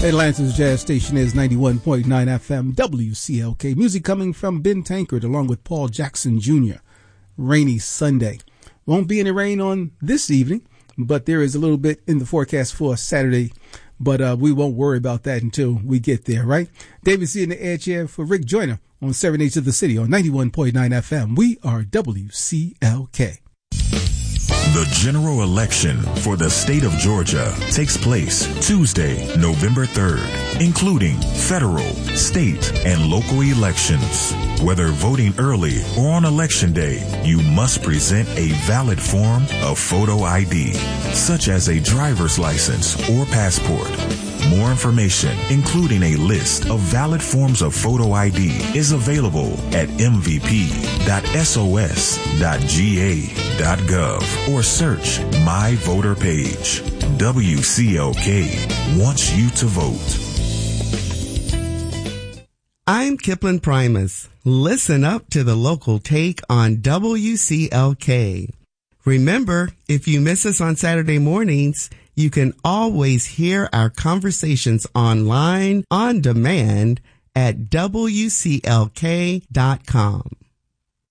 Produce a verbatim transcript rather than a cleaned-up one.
Atlanta's jazz station is ninety-one point nine F M W C L K. Music coming from Ben Tankard along with Paul Jackson Junior Rainy Sunday. Won't be any rain on this evening, but there is a little bit in the forecast for Saturday. But uh, we won't worry about that until we get there, right? David C. in the air chair for Rick Joyner on Serenades of the City on ninety-one point nine F M. We are W C L K. The general election for the state of Georgia takes place Tuesday, November third, including federal, state, and local elections. Whether voting early or on election day, you must present a valid form of photo I D, such as a driver's license or passport. More information, including a list of valid forms of photo I D, is available at m v p dot s o s dot g a dot gov or search My Voter Page. W C L K wants you to vote. I'm Kipling Primus. Listen up to the local take on W C L K. Remember, if you miss us on Saturday mornings, you can always hear our conversations online on demand at W C L K dot com.